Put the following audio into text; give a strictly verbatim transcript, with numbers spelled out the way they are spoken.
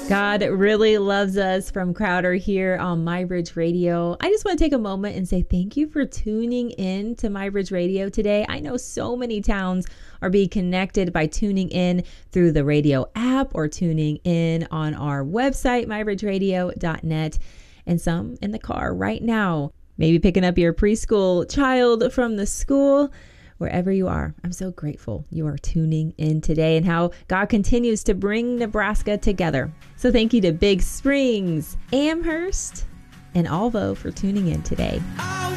God really loves us from Crowder here on MyBridge Radio. I just want to take a moment and say thank you for tuning in to MyBridge Radio today. I know so many towns are being connected by tuning in through the radio app or tuning in on our website, my bridge radio dot net, and some in the car right now, maybe picking up your preschool child from the school. Wherever you are, I'm so grateful you are tuning in today and how God continues to bring Nebraska together. So thank you to Big Springs, Amherst, and Alvo for tuning in today.